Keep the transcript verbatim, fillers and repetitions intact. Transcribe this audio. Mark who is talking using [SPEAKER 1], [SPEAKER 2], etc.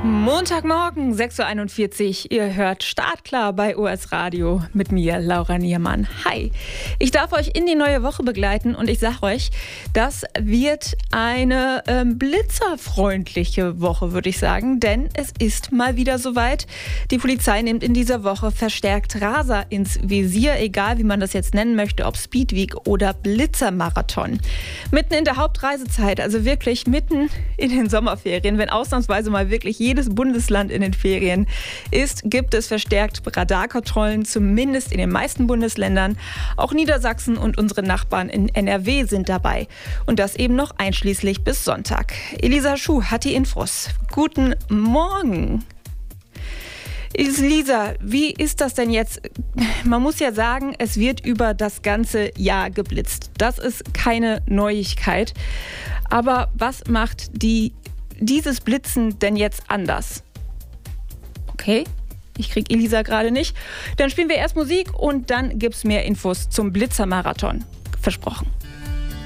[SPEAKER 1] Montagmorgen, sechs Uhr einundvierzig. Ihr hört Startklar bei O S Radio mit mir, Laura Niermann. Hi, ich darf euch in die neue Woche begleiten und ich sag euch, das wird eine ähm, blitzerfreundliche Woche, würde ich sagen, denn es ist mal wieder soweit. Die Polizei nimmt in dieser Woche verstärkt Raser ins Visier, egal wie man das jetzt nennen möchte, ob Speedweek oder Blitzermarathon. Mitten in der Hauptreisezeit, also wirklich mitten in den Sommerferien, wenn ausnahmsweise mal wirklich jedes Bundesland in den Ferien ist, gibt es verstärkt Radarkontrollen, zumindest in den meisten Bundesländern. Auch Niedersachsen und unsere Nachbarn in N R W sind dabei. Und das eben noch einschließlich bis Sonntag. Elisa Schuh hat die Infos. Guten Morgen. Lisa, wie ist das denn jetzt? Man muss ja sagen, es wird über das ganze Jahr geblitzt. Das ist keine Neuigkeit. Aber was macht die, dieses Blitzen denn jetzt anders? Okay, ich krieg Elisa gerade nicht. Dann spielen wir erst Musik und dann gibt's mehr Infos zum Blitzermarathon. Versprochen.